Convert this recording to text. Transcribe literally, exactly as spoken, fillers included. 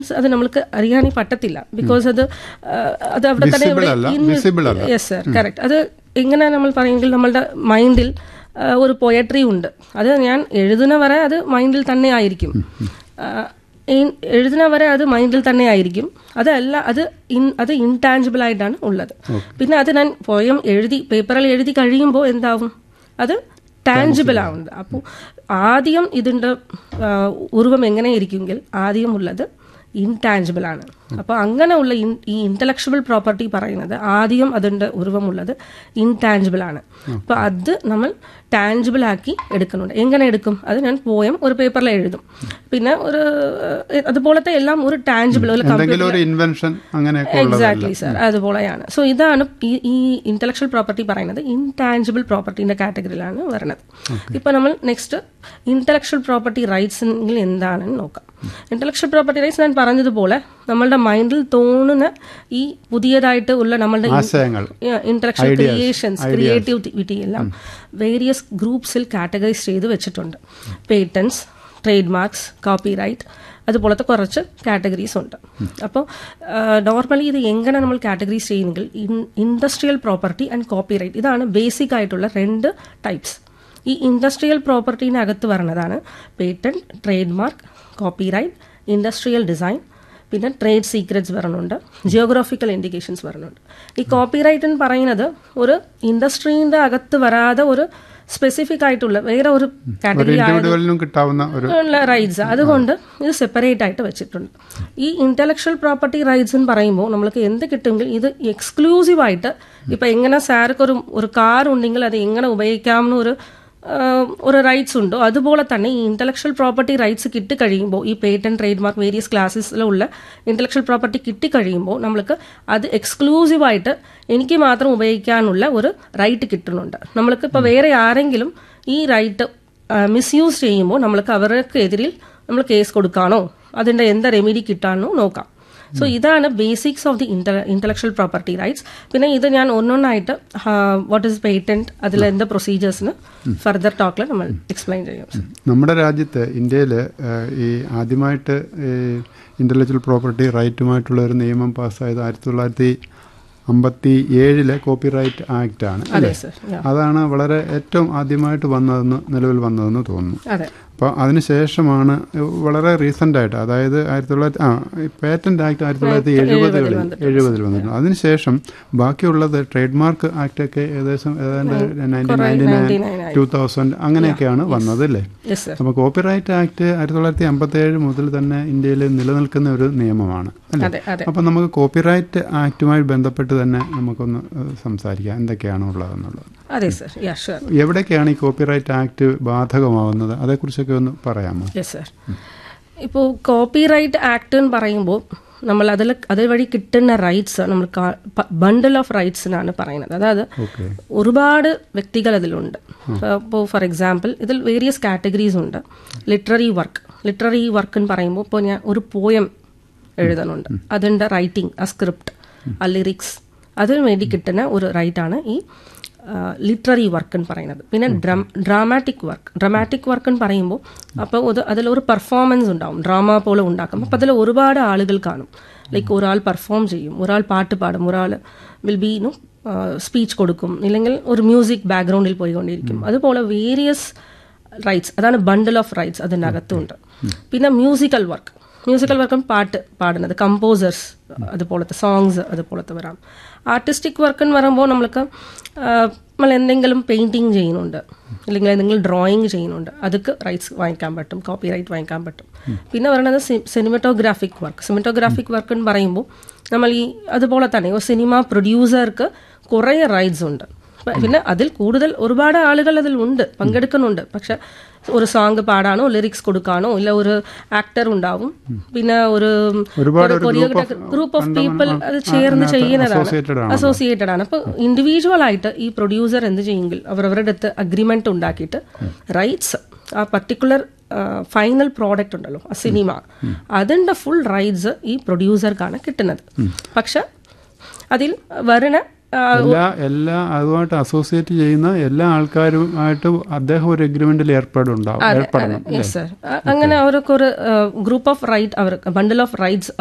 അത് നമ്മൾക്ക് അറിയാനേ പറ്റത്തില്ല. ബിക്കോസ് അത് അത് അവിടെ തന്നെ യെസ് സർ കറക്റ്റ്. അത് എങ്ങനെ നമ്മൾ പറയുമെങ്കിൽ നമ്മളുടെ മൈൻഡിൽ ഒരു പോയട്രി ഉണ്ട്. അത് ഞാൻ എഴുതുന്ന വരെ അത് മൈൻഡിൽ തന്നെ ആയിരിക്കും. എഴുതുന്ന വരെ അത് മൈൻഡിൽ തന്നെ ആയിരിക്കും. അതല്ല അത് ഇൻ അത് ഇൻടാഞ്ചിബിൾ ആയിട്ടാണ് ഉള്ളത്. പിന്നെ അത് ഞാൻ പോയം എഴുതി പേപ്പറിൽ എഴുതി കഴിയുമ്പോൾ എന്താവും, അത് ടാഞ്ചിബിൾ ആവുന്നത്. അപ്പോൾ ആദ്യം ഇതിൻ്റെ ഉരുവം എങ്ങനെയിരിക്കുമെങ്കിൽ ആദ്യം ഉള്ളത് ഇൻടാഞ്ചിബിൾ ആണ്. അപ്പോൾ അങ്ങനെയുള്ള ഈ ഇന്റലക്ച്വൽ പ്രോപ്പർട്ടി പറയുന്നത് ആദ്യം അതിൻ്റെ ഉരുവമുള്ളത് ഇൻടാഞ്ചിബിൾ ആണ്. അപ്പോൾ അത് നമ്മൾ ടാഞ്ചിബിൾ ആക്കി എടുക്കുന്നുണ്ട്. എങ്ങനെ എടുക്കും? അത് ഞാൻ പോയം ഒരു പേപ്പറിൽ എഴുതും. പിന്നെ ഒരു അതുപോലത്തെ എല്ലാം ഒരു ടാഞ്ചിബിൾ എക്സാക്ട്ലി സർ അതുപോലെയാണ്. സോ ഇതാണ് ഈ ഈ ഇന്റലക്ച്വൽ പ്രോപ്പർട്ടി പറയുന്നത് ഇൻടാഞ്ചിബിൾ പ്രോപ്പർട്ടിന്റെ കാറ്റഗറിയിലാണ് വരുന്നത്. ഇപ്പൊ നമ്മൾ നെക്സ്റ്റ് ഇന്റലക്ച്വൽ പ്രോപ്പർട്ടി റൈറ്റ്സ് എന്താണെന്ന് നോക്കാം. ഇന്റലക്ച്വൽ പ്രോപ്പർട്ടി റൈറ്റ്സ് ഞാൻ പറഞ്ഞതുപോലെ നമ്മളുടെ മൈൻഡിൽ തോന്നുന്ന ഈ പുതിയതായിട്ട് ഉള്ള നമ്മളുടെ ഇന്റലക്ച്വൽ ക്രിയേഷൻസ് ക്രിയേറ്റിവിറ്റി എല്ലാം വേരിയസ് ഗ്രൂപ്പ്സിൽ കാറ്റഗറൈസ് ചെയ്ത് വെച്ചിട്ടുണ്ട്. പേറ്റൻസ്, ട്രേഡ് മാർക്സ്, കോപ്പിറൈറ്റ്, അതുപോലത്തെ കുറച്ച് കാറ്റഗറീസ് ഉണ്ട്. അപ്പോൾ നോർമലി ഇത് എങ്ങനെ നമ്മൾ കാറ്റഗറൈസ് ചെയ്യുന്നെങ്കിൽ ഇൻഡസ്ട്രിയൽ പ്രോപ്പർട്ടി ആൻഡ് കോപ്പിറൈറ്റ് ഇതാണ് ബേസിക് ആയിട്ടുള്ള രണ്ട് ടൈപ്സ്. ഈ ഇൻഡസ്ട്രിയൽ പ്രോപ്പർട്ടീനകത്ത് വരുന്നതാണ് patent, trade mark, copyright, industrial design, പിന്നെ ട്രേഡ് സീക്രറ്റ്സ് വരുന്നുണ്ട്, ജിയോഗ്രാഫിക്കൽ ഇൻഡിക്കേഷൻസ് വരുന്നുണ്ട്. ഈ കോപ്പിറൈറ്റ് എന്ന് പറയുന്നത് ഒരു ഇൻഡസ്ട്രീൻ്റെ അകത്ത് വരാതെ ഒരു സ്പെസിഫിക് ആയിട്ടുള്ള വേറെ ഒരു കാറ്റഗറി ഉള്ള റൈറ്റ്സ്. അതുകൊണ്ട് ഇത് സെപ്പറേറ്റ് ആയിട്ട് വെച്ചിട്ടുണ്ട്. ഈ ഇന്റലക്ച്വൽ പ്രോപ്പർട്ടി റൈറ്റ്സ് എന്ന് പറയുമ്പോൾ നമ്മൾക്ക് എന്ത് കിട്ടുമെങ്കിൽ ഇത് എക്സ്ക്ലൂസീവായിട്ട് ഇപ്പം എങ്ങനെ സാർക്ക് ഒരു ഒരു കാർ ഉണ്ടെങ്കിൽ അത് എങ്ങനെ ഉപയോഗിക്കാമെന്ന് ഒരു ഒരു റൈറ്റ്സ് ഉണ്ടോ അതുപോലെ തന്നെ ഈ ഇന്റലക്ച്വൽ പ്രോപ്പർട്ടി റൈറ്റ്സ് കിട്ടിക്കഴിയുമ്പോൾ ഈ പേറ്റന്റ്, ട്രേഡ് മാർക്ക്, വേരിയസ് ക്ലാസ്സിലുള്ള ഇന്റലക്ച്വൽ പ്രോപ്പർട്ടി കിട്ടിക്കഴിയുമ്പോൾ നമ്മൾക്ക് അത് എക്സ്ക്ലൂസീവായിട്ട് എനിക്ക് മാത്രം ഉപയോഗിക്കാനുള്ള ഒരു റൈറ്റ് കിട്ടുന്നുണ്ട്. നമ്മൾക്ക് ഇപ്പോൾ വേറെ ആരെങ്കിലും ഈ റൈറ്റ് മിസ്യൂസ് ചെയ്യുമ്പോൾ നമ്മൾക്ക് അവർക്കെതിരിൽ നമ്മൾ കേസ് കൊടുക്കാനോ അതിൻ്റെ എന്താ റെമഡി കിട്ടാനോ നോക്കാം. സോ ഇതാണ് basics of the intellectual property rights. പിന്നെ ഇത് ഞാൻ ഒന്നൊന്നായിട്ട് വാട്ട് ഈസ് പേറ്റന്റ്, അതിൽ എന്താ പ്രൊസീജിയേഴ്സിന് ഫർദർ ടോക്കിൽ നമ്മൾ എക്സ്പ്ലെയിൻ ചെയ്യും. നമ്മുടെ രാജ്യത്ത് ഇന്ത്യയിൽ ഈ ആദ്യമായിട്ട് ഇന്റലക്ച്വൽ പ്രോപ്പർട്ടി റൈറ്റുമായിട്ടുള്ള ഒരു നിയമം പാസ്സായത് ആയിരത്തി തൊള്ളായിരത്തി അമ്പത്തി ഏഴിലെ കോപ്പിറൈറ്റ് ആക്ട് ആണ്. അതാണ് വളരെ ഏറ്റവും ആദ്യമായിട്ട് വന്നതെന്ന് നിലവിൽ വന്നതെന്ന് തോന്നുന്നു. അപ്പോൾ അതിനുശേഷമാണ് വളരെ റീസെൻ്റ് ആയിട്ട്, അതായത് ആയിരത്തി തൊള്ളായിരത്തി ആ പേറ്റന്റ് ആക്ട് ആയിരത്തി തൊള്ളായിരത്തി എഴുപതുകളിൽ എഴുപതിൽ വന്നിട്ടുണ്ട്. അതിനുശേഷം ബാക്കിയുള്ളത് ട്രേഡ് മാർക്ക് ആക്ട് ഒക്കെ ഏകദേശം ഏതാണ്ട് nineteen ninety nine two thousand അങ്ങനെയൊക്കെയാണ് വന്നത് അല്ലേ. അപ്പോൾ കോപ്പിറൈറ്റ് ആക്ട് ആയിരത്തി തൊള്ളായിരത്തി അമ്പത്തി ഏഴ് മുതൽ തന്നെ ഇന്ത്യയിൽ നിലനിൽക്കുന്ന ഒരു നിയമമാണ് അല്ലേ. അപ്പം നമുക്ക് കോപ്പിറൈറ്റ് ആക്ടുമായി ബന്ധപ്പെട്ട് തന്നെ നമുക്കൊന്ന് സംസാരിക്കാം എന്തൊക്കെയാണ് ഉള്ളതെന്നുള്ളത്. അതെ സർ, യാ ഷുവർ. എവിടേക്കാണ് ഈ കോപ്പിറൈറ്റ് ആക്ട് ബാധകമാവുന്നത് അതേക്കുറിച്ചൊക്കെ ഒന്ന് പറയാമോ? Yes sir. ഇപ്പോൾ കോപ്പിറൈറ്റ് ആക്ട് എന്ന് പറയുമ്പോൾ നമ്മൾ അതിൽ അതുവഴി കിട്ടുന്ന റൈറ്റ്സ് നമ്മൾ ബണ്ടിൽ ഓഫ് റൈറ്റ്സിനാണ് പറയുന്നത്. അതായത് ഒരുപാട് വ്യക്തികൾ അതിലുണ്ട്. ഇപ്പോൾ ഫോർ എക്സാമ്പിൾ ഇതിൽ വേരിയസ് കാറ്റഗറീസ് ഉണ്ട്. ലിറ്റററി വർക്ക് ലിറ്റററി വർക്ക് എന്ന് പറയുമ്പോൾ ഇപ്പോൾ ഞാൻ ഒരു പോയം എഴുതുന്നുണ്ട്, അതിൻ്റെ റൈറ്റിംഗ്, ആ സ്ക്രിപ്റ്റ്, ആ ലിറിക്സ്, അതിനു വേണ്ടി കിട്ടുന്ന ഒരു റൈറ്റാണ് ഈ ലിറ്റററി വർക്ക് എന്ന് പറയുന്നത്. പിന്നെ ഡ്രാമാറ്റിക് വർക്ക് ഡ്രാമാറ്റിക് വർക്ക് എന്ന് പറയുമ്പോൾ അപ്പോൾ അത് അതിലൊരു പെർഫോമൻസ് ഉണ്ടാവും, ഡ്രാമ പോലെ ഉണ്ടാക്കും. അപ്പോൾ അതിൽ ഒരുപാട് ആളുകൾ കാണും. ലൈക്ക് ഒരാൾ പെർഫോം ചെയ്യും, ഒരാൾ പാട്ട് പാടും, ഒരാൾ വിൽ ബി നു സ്പീച്ച് കൊടുക്കും, ഇല്ലെങ്കിൽ ഒരു മ്യൂസിക് ബാക്ക്ഗ്രൗണ്ടിൽ പോയിക്കൊണ്ടിരിക്കും. അതുപോലെ വേരിയസ് റൈറ്റ്സ്, അതാണ് ബണ്ടിൽ ഓഫ് റൈറ്റ്സ് അതിൻ്റെ അകത്തുണ്ട്. പിന്നെ മ്യൂസിക്കൽ വർക്ക് മ്യൂസിക്കൽ വർക്കും പാട്ട് പാടുന്നത്, കമ്പോസേഴ്സ്, അതുപോലത്തെ സോങ്സ് അതുപോലത്തെ വരാം. ആർട്ടിസ്റ്റിക് വർക്ക് എന്ന് പറയുമ്പോൾ നമ്മൾക്ക് നമ്മൾ എന്തെങ്കിലും പെയിൻറ്റിങ് ചെയ്യുന്നുണ്ട്, അല്ലെങ്കിൽ എന്തെങ്കിലും ഡ്രോയിങ് ചെയ്യുന്നുണ്ട്, അതൊക്കെ റൈറ്റ്സ് വാങ്ങിക്കാൻ പറ്റും, കോപ്പി റൈറ്റ് വാങ്ങിക്കാൻ പറ്റും. പിന്നെ പറയുന്നത് സിനിമറ്റോഗ്രാഫിക് വർക്ക് സിനിമറ്റോഗ്രാഫിക് വർക്ക് എന്ന് പറയുമ്പോൾ നമ്മൾ ഈ അതുപോലെ തന്നെ ഒരു സിനിമ പ്രൊഡ്യൂസർക്ക് കുറേ റൈറ്റ്സ് ഉണ്ട്. പിന്നെ അതിൽ കൂടുതൽ ഒരുപാട് ആളുകൾ അതിൽ ഉണ്ട്, പങ്കെടുക്കുന്നുണ്ട്. പക്ഷെ ഒരു സോങ് പാടാനോ ലിറിക്സ് കൊടുക്കാനോ ഇല്ല ഒരു ആക്ടർ ഉണ്ടാവും, പിന്നെ ഒരു ഗ്രൂപ്പ് ഓഫ് പീപ്പിൾ അത് ചേർന്ന് ചെയ്യുന്നതാണ്, അസോസിയേറ്റഡ് ആണ്. അപ്പോൾ ഇൻഡിവിജ്വൽ ആയിട്ട് ഈ പ്രൊഡ്യൂസർ എന്ത് ചെയ്യുമെങ്കിൽ അവരവരുടെ അടുത്ത് അഗ്രിമെന്റ് ഉണ്ടാക്കിയിട്ട് റൈറ്റ്സ് ആ പർട്ടിക്കുലർ ഫൈനൽ പ്രോഡക്റ്റ് ഉണ്ടല്ലോ ആ സിനിമ, അതിൻ്റെ ഫുൾ റൈറ്റ്സ് ഈ പ്രൊഡ്യൂസർക്കാണ് കിട്ടുന്നത്. പക്ഷെ അതിൽ വരുന്ന എല്ലാ എല്ലാ അതുമായിട്ട് അസോസിയേറ്റ് ചെയ്യുന്ന എല്ലാ ആൾക്കാരുമായിട്ട് അദ്ദേഹം ഒരു എഗ്രിമെന്റിൽ ഏർപ്പെടുണ്ടാവും ഏർപ്പെടണം യെസ് സർ. അങ്ങനെ അവർക്ക് ഒരു group of right our bundle of rights